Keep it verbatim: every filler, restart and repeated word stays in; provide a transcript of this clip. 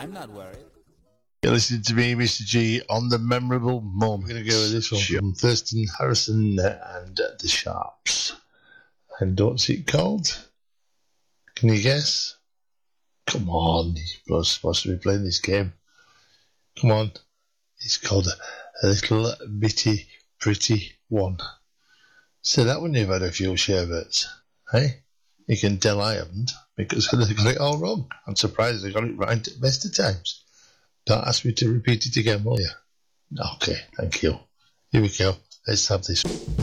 I'm not worried. You're listening to me, Mister G, on the memorable moment. We're going to go with this one Sure. from Thurston Harrison and uh, the Sharps. And what's it called? Can you guess? Come on, you're supposed to be playing this game. Come on. It's called A, a Little Bitty Pretty One. So that one you've had a few sherbets, hey? You can tell I haven't, because they got it all wrong. I'm surprised they got it right at best of times. Don't ask me to repeat it again, will you? Okay, thank you. Here we go. Let's have this.